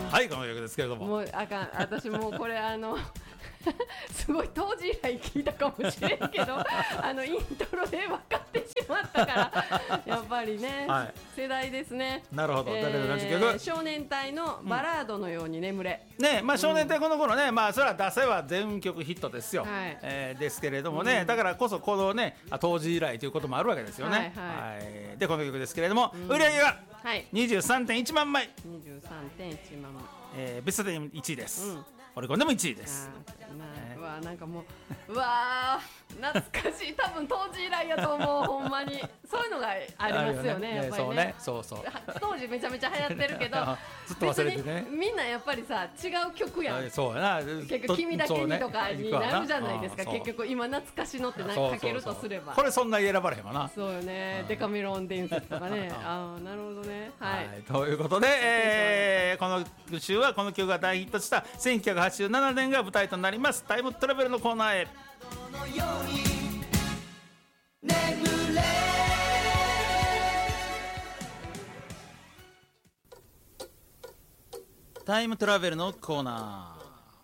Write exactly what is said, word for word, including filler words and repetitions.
はいこの曲ですけれども、 もうあかん、私もうこれあのすごい当時以来聞いたかもしれんけどあのイントロで分かってしまったからやっぱりね、はい、世代ですね。 なるほど、 えー、 誰の曲？ 少年隊のバラードのように眠れ、 うん、ね、まあ少年隊この頃ね、うん、まあそれは出せば全曲ヒットですよ、はい、えー、ですけれどもね、うん、だからこそこのね当時以来ということもあるわけですよね。はい、はいはい、でこの曲ですけれども、うん、売り上げは にじゅうさんてんいちまんまい、 にじゅうさんてんいちまんまい、 えー、ベストでいちいです、うん、オリコンでもいちいです。 まあ、えー、うわなんかもううわ懐かしい、多分当時以来やと思うほんまにそういうのがありますよね、やっぱりね。 そうそう当時めちゃめちゃ流行ってるけどずっと忘れてね、 みんなやっぱりさ違う曲やん。 そうやな、 結局君だけにとかになるじゃないですか、結局今懐かしのってかけるとすればこれそんなに選ばれへんわな。 そうよね、デカメロン伝説とかねああなるほどね、はい、はい、 ということで、えー、この週はこの曲が大ヒットしたせんきゅうひゃくはちじゅうななねんが舞台となりますタイムトラベルのコーナーへ。タイムトラベルのコーナ